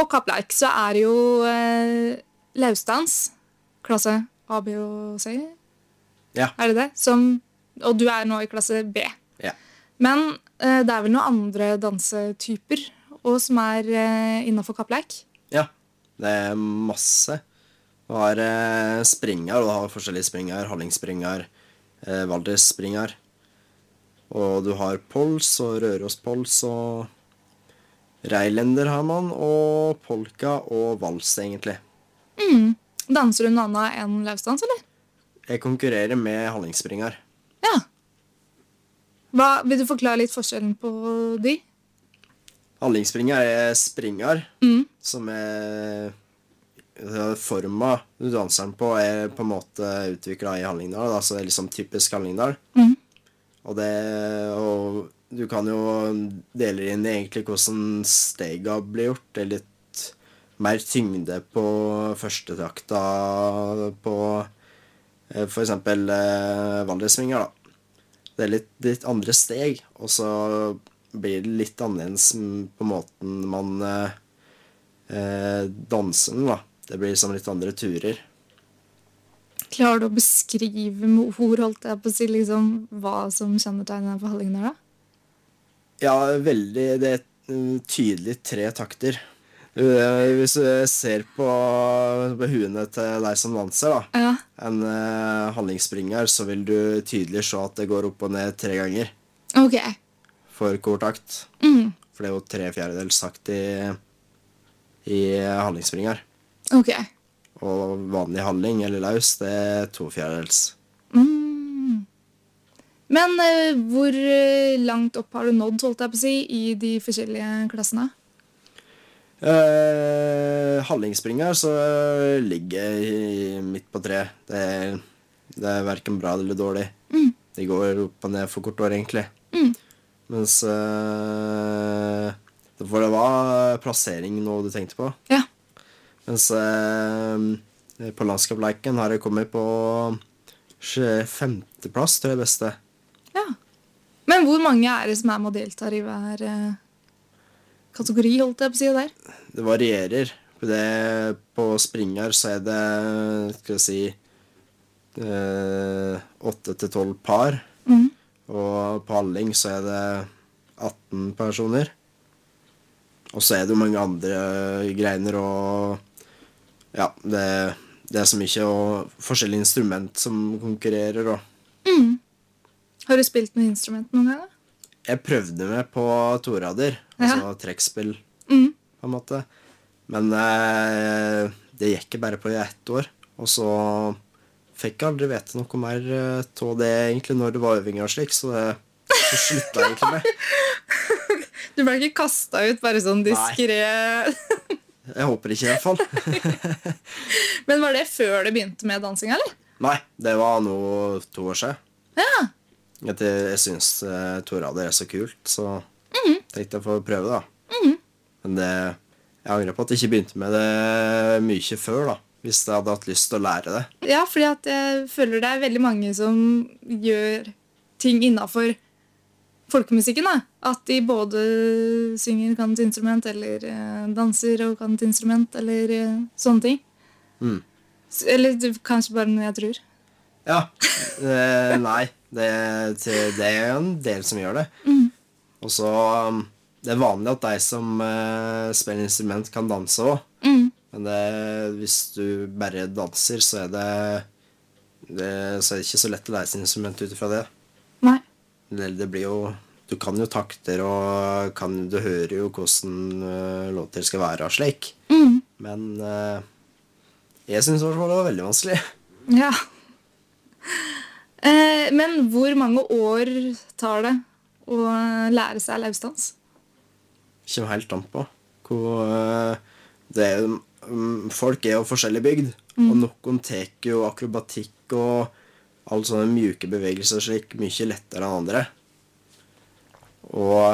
på Kappleik så det jo lausdans, klasse A, B og C. Ja. Det det? Og du nå i klasse B. Ja. Men det vel noen andre dansetyper og som innenfor Kappleik? Ja, det masse. Du har springer, og du har forskjellige springer, hallingspringer, Valdres-springer. Og du har pols og Rørospols og reilender har man, og polka og vals egentlig. Danser du noe annet enn lausdans, eller? Jeg konkurrerer med hallingspringer. Ja. Vil du forklare litt forskjellen på de? Hallingspringer springer, som forma du danser den på på en måte utviklet i Hallingdal, da, så det liksom typisk Hallingdal. Og du kan jo dele inn i egentlig hvordan stega blir gjort. Det litt mer tyngde på første takta på for eksempel Valdresvinger, da. Det litt andre steg, og så blir det litt annerledes på måten man danser den, da. Det blir som litt andre turer. Klarer du å beskrive med ord, holdt jeg på å si, liksom, hva som kjennetegner på Hallingdal, da? Ja, veldig. Det tydelig 3 takter. Hvis du ser på huene til deg som danser, da, Ja. en hallingspringer, så vil du tydelig se at det går opp og ned 3 ganger Ok. for hver takt. For det jo 3/4 takt i hallingspringer. Ok. Og vanlig halling eller laus, det 2/4. Men hvor langt opp har du nådd, holdt jeg på å si, i de forskjellige klassene? Hallingspringer så ligger jeg midt på 3. Det hverken bra eller dårlig. De går opp og ned for kort år, egentlig. Mens for det var plassering noe du tenkte på. Ja. Mens på landskapsleiken har jeg kommet på 5. plass til det beste. Ja. Men hvor mange det som med og deltar i hver kategori, holdt jeg på å si der? Det varierer. På springer så det, skal jeg si, 8 til 12 par. Og på halling så det 18 personer. Og så det jo mange andre greiner, og ja, det så mye, og forskjellige instrument som konkurrerer, og Har du spilt noe instrument noen gang, da? jeg prøvde meg på torader, altså trekkspill, på en måte. Men det gikk bare på i 1 år, og så fikk jeg aldri vite noe mer av det egentlig når det var øvinger og slik, så det sluttet jeg egentlig med. Du ble ikke kastet ut bare sånn diskret? Jeg håper ikke i hvert fall. Men var det før du begynte med dansing, eller? Nei, det var nå 2 år siden. Ja. Jeg synes torader så kult, så tenkte jeg få prøve, da. Men jeg angrer på at jeg ikke begynte med det mye før, da, hvis jeg hadde hatt lyst til å lære det. Ja, fordi at jeg føler det veldig mange som gjør ting innenfor folkemusikken, da. At de både synger, kan et instrument, eller danser og kan et instrument, eller sånne ting. Eller kanskje bare noe jeg tror. Ja, nei, det en del som gjør det. Og så det vanlig at de som spiller instrument kan danse også. Men hvis du bare danser, så så det ikke så lett å lære sin instrument ut fra det. Nei. Det blir jo, du kan jo takter, og du hører jo hvordan låter skal være og slik. Men jeg synes det var veldig vanskelig. Ja. Men hvor mange år tar det å lære seg lausdans? Kommer helt an på. Folk jo forskjellig bygd, og noen tek jo akrobatikk og alle sånne mjuke bevegelser slik mye lettere enn andre. Og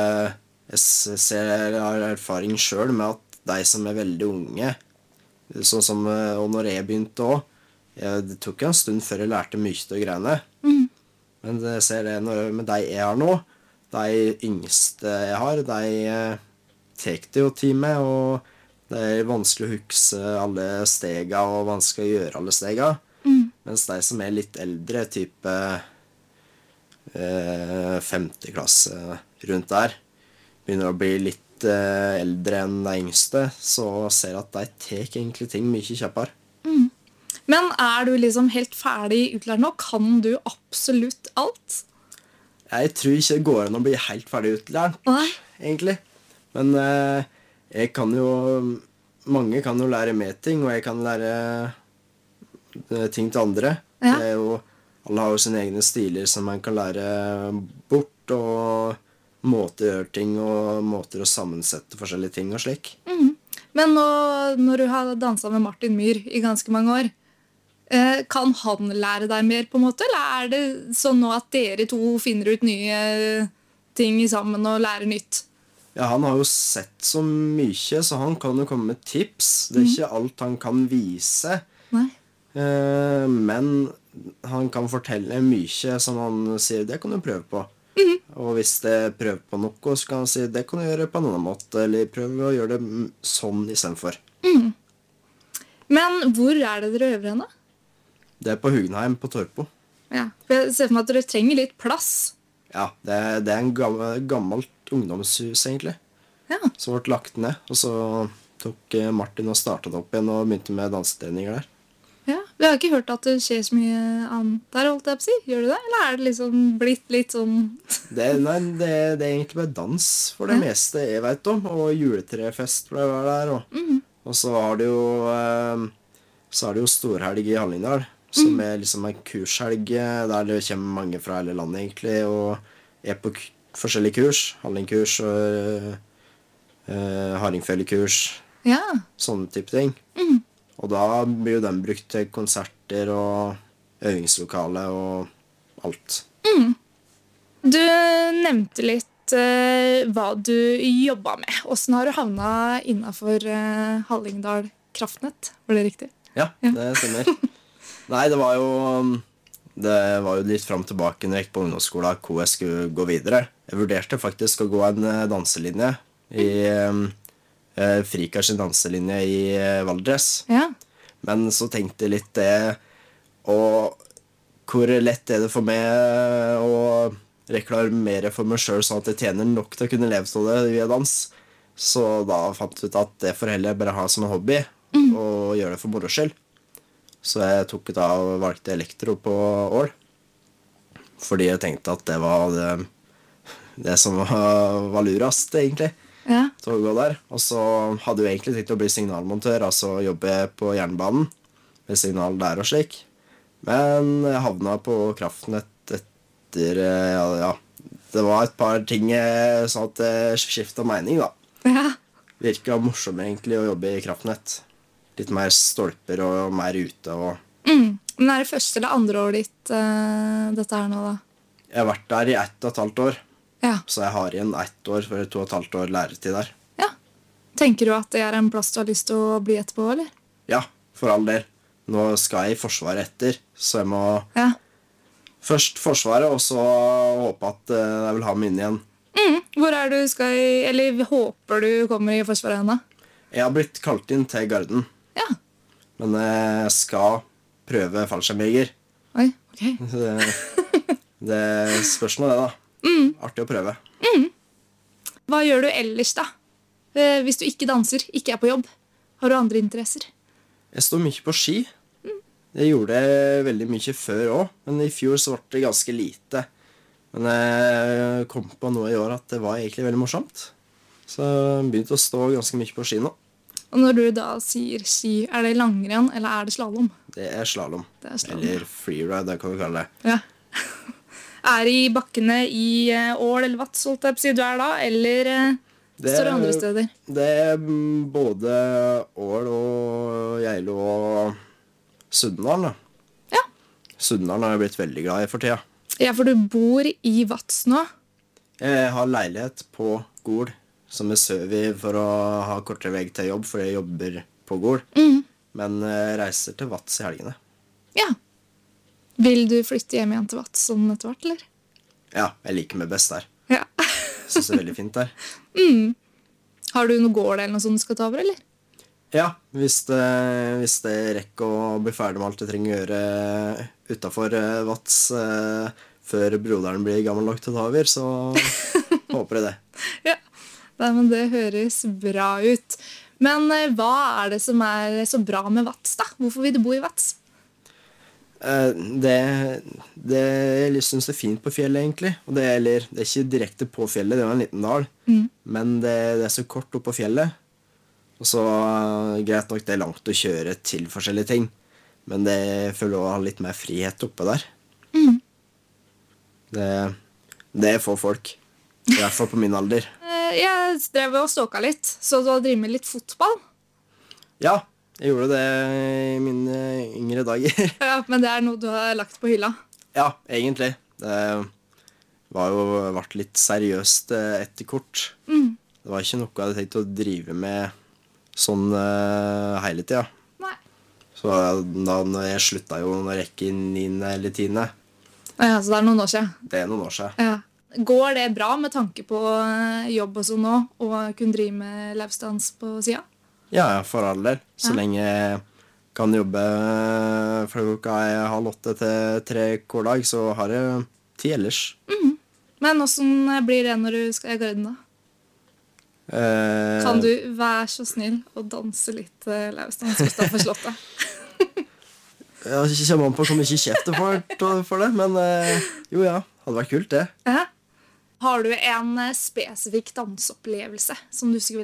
jeg har erfaring selv med at de som veldig unge, sånn som og når jeg begynte også, det tok en stund før jeg lærte mye av greiene. Men jeg ser det med de jeg har nå, de yngste jeg har, de tek det jo tid med, og Det er vanskelig å huske alle stega og vanskelig å gjøre alle stega. Mens de som er litt eldre, type 50 klasse rundt der, begynner å bli litt eldre enn de yngste, så ser jeg at de tar egentlig ting mye kjappere. Men er du liksom helt ferdig utlært nå? Kan du absolutt alt? Jeg tror ikke det går an å bli helt ferdig utlært, egentlig. Men jeg kan jo... Mange kan jo lære med ting, og jeg kan lære ting til andre. Ja. Det er jo, alle har jo sine egne stiler som man kan lære bort, og måter å gjøre ting, og måter å sammensette forskjellige ting og slik. Men nå, når du har danset med Martin Myhr i ganske mange år, kan han lære deg mer på en måte? Eller er det sånn nå at dere to finner ut nye ting sammen og lærer nytt? Ja, han har jo sett så mye, så han kan jo komme med tips. Det er ikke alt han kan vise. Nei. Men han kan fortelle mye som han sier, det kan du prøve på. Og hvis det prøver på noe, så kan han si, det kan du gjøre på en annen måte, eller prøve å gjøre det sånn i stedet for. Men hvor er det dere øver henne? Det er på Hugenheim på Torpo. Ja, for jeg ser for meg at dere trenger litt plass. Ja, det er en gammelt ungdomshus egentlig, Ja. som ble lagt ned. Og så tok Martin og startet opp igjen og begynte med dansetreninger der. Ja, vi har ikke hørt at det skjer så mye annet der, holdt jeg på å si. Gjør du det? Eller er det liksom blitt litt sånn... Det er egentlig bare dans for det meste jeg vet om, og juletrefest pleier å være der. Og så har det jo storhelg i Hallingdal, som er liksom en kurshelg der det kommer mange fra hele landet egentlig, og er på forskjellige kurs, Hallingkurs og Hardingfjellekurs, Ja. sånne type ting. Og da blir jo den brukt til konserter og øvingslokale og alt. Du nevnte litt hva du jobba med. Hvordan har du havnet innenfor Hallingdal Kraftnett? Var det riktig? Ja, det stemmer. Nei, det var jo litt frem tilbake når jeg gikk på ungdomsskolen hvor jeg skulle gå videre. Jeg vurderte faktisk å gå en danselinje i Frikars danselinje i Valdres. Ja. Men så tenkte jeg litt det, og hvor lett er det for meg å reklamere for meg selv sånn at jeg tjener nok til å kunne leve av det via dans. Så da fant jeg ut at det får heller bare ha som en hobby, og gjøre det for moro skyld. Så jeg tok da og valgte elektro på Ål, fordi jeg tenkte at det var det som var lurast egentlig. Ja. Til å gå der. Og så hadde jeg egentlig tenkt å bli signalmontør, altså jobbe på jernbanen med signal der og slik. Men jeg havna på Kraftnett etter, det var et par ting sånn at jeg skiftet mening da. Ja. Virket morsomt egentlig å jobbe i Kraftnett. Litt mer stolper og mer ute og... Men er det første eller andre året ditt dette her nå da? Jeg har vært der i 1,5 år. Ja. Så jeg har igjen 1 år for 2,5 år læretid der. Ja. Tenker du at det er en plass du har lyst til å bli etterpå, eller? Ja, for all del. Nå skal jeg i Forsvaret etter, så jeg må først Forsvaret, og så håpe at jeg vil ha meg inn igjen. Hvor er du skal eller håper du kommer i Forsvaret henne? Jeg har blitt kalt inn til Garden, Ja. men jeg skal prøve fallskjermjeger. Oi, ok. Det spørs nå det da. Artig å prøve. Hva gjør du ellers da? Hvis du ikke danser, ikke er på jobb? Har du andre interesser? Jeg står mye på ski. Det gjorde jeg veldig mye før også, men i fjor så ble det ganske lite. Men jeg kom på noe i år at det var egentlig veldig morsomt. Så jeg begynte å stå ganske mye på ski nå. Og når du da sier ski, er det langrenn eller er det slalom? Det er slalom. Det er slalom. Eller freeride, det kan du kalle det. Ja. Er det i bakkene i Ål eller Vats, holdt jeg på å si, du er da, eller står det andre steder? Det er både Ål og Geilo og Sunnmøre da. Ja. Sunnmøre har jeg blitt veldig glad i for tida. Ja, for du bor i Vats nå. Jeg har leilighet på Gol, som jeg søver for å ha kortere vei til jobb, for jeg jobber på Gol. Men jeg reiser til Vats i helgene. Ja. Vil du flytte hjem igjen til Vats sånn etter hvert, eller? Ja, jeg liker meg best der. Ja. Jeg synes det er veldig fint der. Har du noe gård eller noe sånt du skal ta over, eller? Ja, hvis det rekker å bli ferdig med alt jeg trenger å gjøre utenfor Vats før broderen blir gammel nok til å ta over, så håper jeg det. Ja, nei, men det høres bra ut. Men hva er det som er så bra med Vats, da? Hvorfor vil du bo i Vats? Jeg synes det er fint på fjellet, egentlig. Og det er ikke direkte på fjellet, det er en liten dal. Men det er så kort opp på fjellet. Og så greit nok, det er langt å kjøre til forskjellige ting. Men det føler å ha litt mer frihet oppe der. Det er få folk. I hvert fall på min alder. Jeg drev og stalka litt, så du har drevet med litt fotball. Ja, jeg gjorde det i mine yngre dager. Ja, men det er noe du har lagt på hylla. Ja, egentlig. Det vært litt seriøst etter kort. Det var ikke noe jeg hadde tenkt å drive med sånn hele tida. Nei. Så da når jeg slutta jo når jeg gikk i 9. eller 10. Ja, så det er noen år siden. Det er noen år siden. Ja. Går det bra med tanke på jobb og sånn nå, og kunne drive med livestans på siden? Ja, for all del. Så lenge jeg kan jobbe fra klokka 7:30 til 3 hver dag, så har jeg tid ellers. Men hvordan blir det når du skal i Garden da? Kan du være så snill og danse litt livestans utenfor slottet? Jeg kommer an på hvor mye kjeft du får for det, men jo ja, hadde vært kult det. Ja. Har du en spesifikk danseopplevelse som du skulle